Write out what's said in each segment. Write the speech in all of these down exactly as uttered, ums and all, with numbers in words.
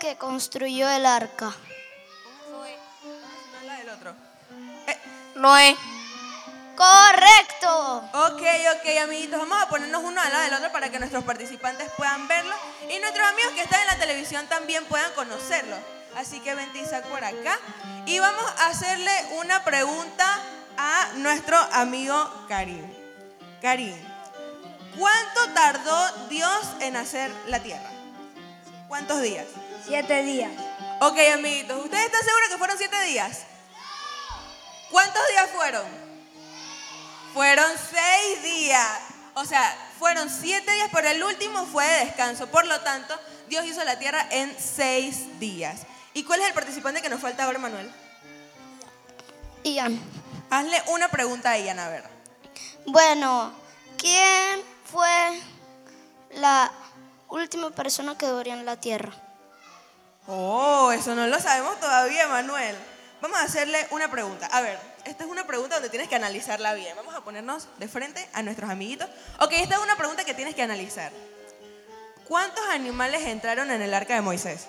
que construyó el arca? ¿Cómo la del otro? Noé. Correcto. Ok, ok, amiguitos, vamos a ponernos uno al lado del otro para que nuestros participantes puedan verlo y nuestros amigos que están en la televisión también puedan conocerlo. Así que vente, Isaac, por acá y vamos a hacerle una pregunta a nuestro amigo Karim. Karim, ¿cuánto tardó Dios en hacer la tierra? ¿Cuántos días? Siete días. Ok, amiguitos, ¿ustedes están seguros que fueron siete días? ¿Cuántos días fueron? Fueron seis días. O sea, fueron siete días, pero el último fue de descanso. Por lo tanto, Dios hizo la tierra en seis días. ¿Y cuál es el participante que nos falta ahora, Manuel? Ian. Hazle una pregunta a Ian, a ver. Bueno, ¿quién fue la última persona que duró en la tierra? Oh, eso no lo sabemos todavía, Manuel. Vamos a hacerle una pregunta. A ver, esta es una pregunta donde tienes que analizarla bien. Vamos a ponernos de frente a nuestros amiguitos. Ok, esta es una pregunta que tienes que analizar. ¿Cuántos animales entraron en el arca de Moisés?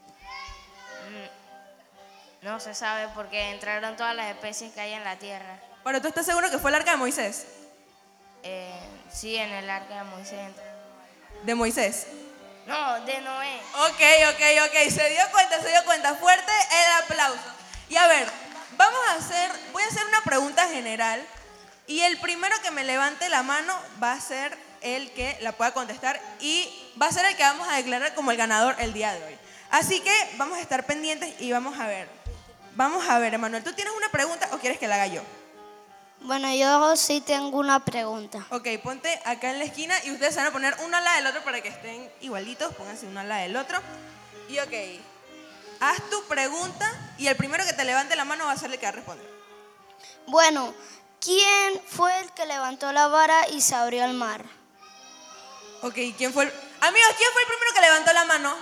No se sabe porque entraron todas las especies que hay en la tierra. Pero ¿tú estás seguro que fue el arca de Moisés? Eh, sí, en el arca de Moisés entraron. ¿De Moisés? No, de Noé. Ok, ok, ok. Se dio cuenta, se dio cuenta. Fuerte el aplauso. Y a ver, vamos a hacer, voy a hacer una pregunta general y el primero que me levante la mano va a ser el que la pueda contestar y va a ser el que vamos a declarar como el ganador el día de hoy. Así que vamos a estar pendientes y vamos a ver. Vamos a ver, Emanuel, ¿tú tienes una pregunta o quieres que la haga yo? Bueno, yo sí tengo una pregunta. Ok, ponte acá en la esquina y ustedes se van a poner uno al lado del otro para que estén igualitos. Pónganse uno al lado del otro. Y ok, haz tu pregunta y el primero que te levante la mano va a ser el que va a responder. Bueno, ¿quién fue el que levantó la vara y se abrió el mar? Ok, ¿quién fue el... Amigos, ¿quién fue el primero que levantó la mano?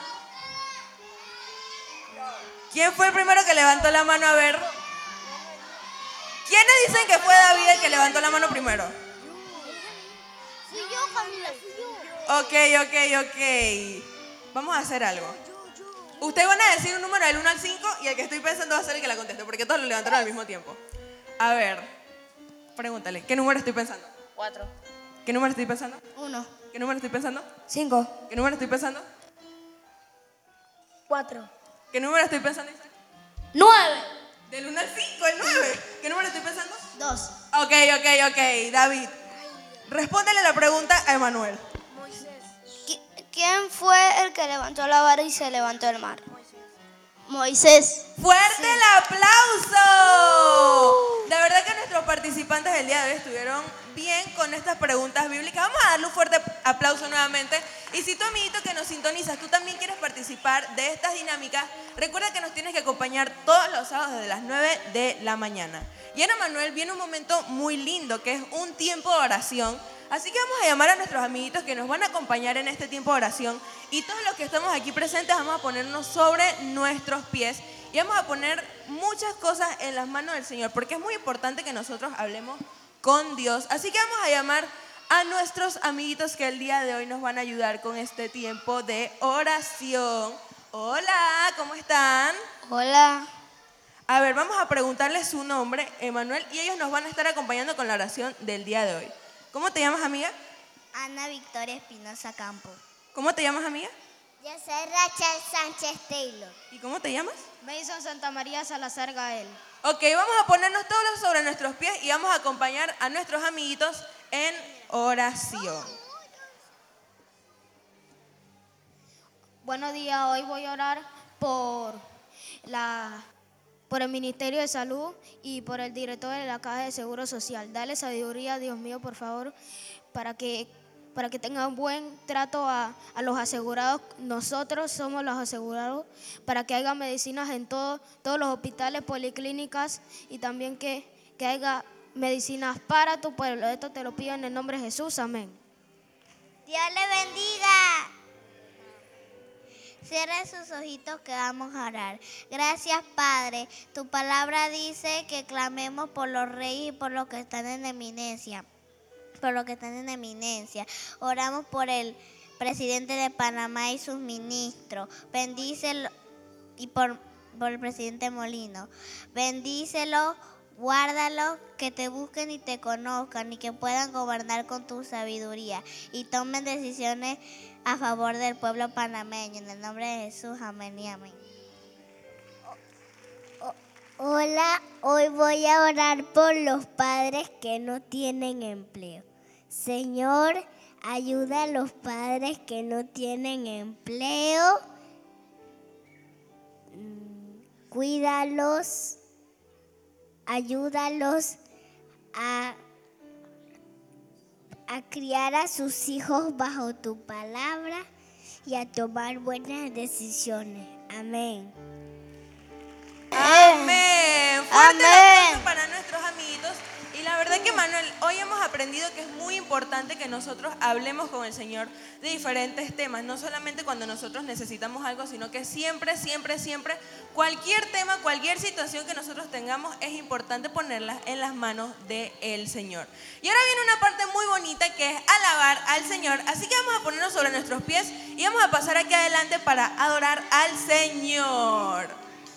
¿Quién fue el primero que levantó la mano? A ver. ¿Quiénes dicen que fue David el que levantó la mano primero? Fui yo, Camila, fui yo. Ok, ok, ok. Vamos a hacer algo. Ustedes van a decir un número del uno al cinco y el que estoy pensando va a ser el que la conteste, porque todos lo levantaron al mismo tiempo. A ver, pregúntale, ¿qué número estoy pensando? Cuatro. ¿Qué número estoy pensando? Uno. ¿Qué número estoy pensando? Cinco. ¿Qué número estoy pensando? Cuatro. ¿Qué número estoy pensando, Isaac? Nueve. Del uno al cinco, el nueve. ¿Qué número estoy pensando? Dos. Ok, ok, ok. David, respóndele la pregunta a Emanuel. ¿Qui- ¿Quién fue el que levantó la vara y se levantó el mar? Moisés. ¡Fuerte el aplauso! De verdad que nuestros participantes del día de hoy estuvieron bien con estas preguntas bíblicas. Vamos a darle un fuerte aplauso nuevamente. Y si tu amiguito que nos sintonizas, tú también quieres participar de estas dinámicas, recuerda que nos tienes que acompañar todos los sábados desde las nueve de la mañana. Y ahora, Manuel, viene un momento muy lindo que es un tiempo de oración. Así que vamos a llamar a nuestros amiguitos que nos van a acompañar en este tiempo de oración y todos los que estamos aquí presentes vamos a ponernos sobre nuestros pies y vamos a poner muchas cosas en las manos del Señor porque es muy importante que nosotros hablemos con Dios. Así que vamos a llamar a nuestros amiguitos que el día de hoy nos van a ayudar con este tiempo de oración. Hola, ¿cómo están? Hola. A ver, vamos a preguntarles su nombre, Emanuel, y ellos nos van a estar acompañando con la oración del día de hoy. ¿Cómo te llamas, amiga? Ana Victoria Espinosa Campo. ¿Cómo te llamas, amiga? Yo soy Rachel Sánchez Taylor. ¿Y cómo te llamas? Mason Santa María Salazar Gael. Ok, vamos a ponernos todos sobre nuestros pies y vamos a acompañar a nuestros amiguitos en oración. Buenos días, hoy voy a orar por la por el Ministerio de Salud y por el director de la Caja de Seguro Social. Dale sabiduría, Dios mío, por favor, para que, para que tengan buen trato a, a los asegurados. Nosotros somos los asegurados, para que haya medicinas en todo, todos los hospitales, policlínicas y también que, que haya medicinas para tu pueblo. Esto te lo pido en el nombre de Jesús. Amén. Dios le bendiga. Cierre sus ojitos que vamos a orar. Gracias, Padre. Tu palabra dice que clamemos por los reyes y por los que están en eminencia. Por los que están en eminencia. Oramos por el, presidente de Panamá y sus ministros. Bendícelo, y por, por el presidente Molino. Bendícelo, guárdalo, que te busquen y te conozcan y que puedan gobernar con tu sabiduría y tomen decisiones a favor del pueblo panameño. En el nombre de Jesús, amén y amén. Hola, hoy voy a orar por los padres que no tienen empleo. Señor, ayuda a los padres que no tienen empleo. Cuídalos, ayúdalos a, a criar a sus hijos bajo tu palabra y a tomar buenas decisiones. Amén. Amén. Fuerte Amén. el aplauso para nuestros amiguitos. Y la verdad que, Manuel, hoy hemos aprendido que es muy importante que nosotros hablemos con el Señor de diferentes temas. No solamente cuando nosotros necesitamos algo, sino que siempre, siempre, siempre, cualquier tema, cualquier situación que nosotros tengamos, es importante ponerla en las manos del Señor. Y ahora viene una parte muy bonita que es alabar al Señor. Así que vamos a ponernos sobre nuestros pies y vamos a pasar aquí adelante para adorar al Señor.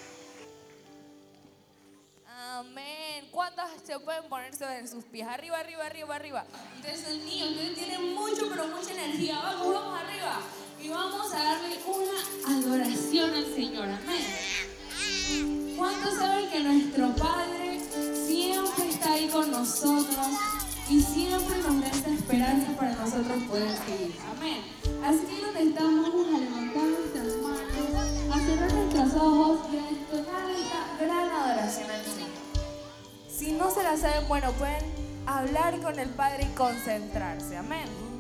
Amén. ¿Cuántos se pueden poner sobre sus pies? Arriba, arriba, arriba, arriba. Ustedes son niños, ustedes tienen mucho, pero mucha energía. Vamos, vamos arriba. Y vamos a darle una adoración al Señor. Amén. ¿Cuántos saben que nuestro Padre siempre está ahí con nosotros y siempre nos da esa esperanza para nosotros poder seguir? Amén. Así que donde estamos, vamos a levantar nuestras manos, a cerrar nuestros ojos y a entonar esta gran adoración al Señor. Si no se la saben, bueno, pueden hablar con el Padre y concentrarse. Amén.